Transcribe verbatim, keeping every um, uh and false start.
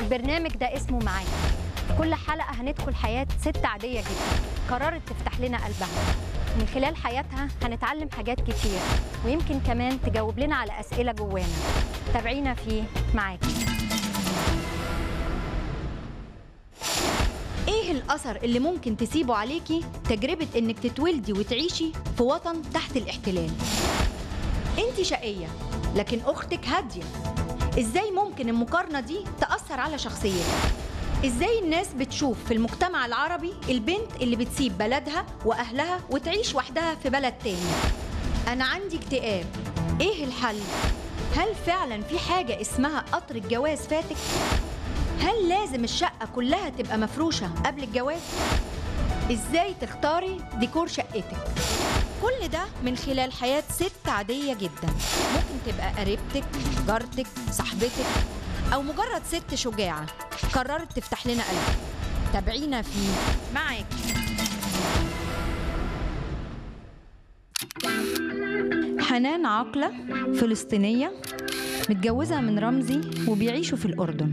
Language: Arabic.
البرنامج ده اسمه معاك. في كل حلقة هندخل حياة ست عادية جدا قررت تفتح لنا قلبها. من خلال حياتها هنتعلم حاجات كتير، ويمكن كمان تجاوب لنا على أسئلة جوانا. تابعينا في معاك. ايه الأثر اللي ممكن تسيبه عليكي تجربة انك تتولدي وتعيشي في وطن تحت الاحتلال؟ انت شقية لكن اختك هادية. ازاي ممكن المقارنة دي تأثر على شخصيتك؟ ازاي الناس بتشوف في المجتمع العربي البنت اللي بتسيب بلدها واهلها وتعيش وحدها في بلد تاني؟ انا عندي اكتئاب، ايه الحل؟ هل فعلا في حاجة اسمها قطر الجواز فاتك؟ هل لازم الشقة كلها تبقى مفروشة قبل الجواز؟ ازاي تختاري ديكور شقتك؟ كل ده من خلال حياة ست عادية جدا، ممكن تبقى قريبتك، جارتك، صاحبتك، أو مجرد ست شجاعة قررت تفتح لنا قلبها. تابعينا في معاك. حنان عاقلة فلسطينية متجوزة من رمزي وبيعيشوا في الأردن.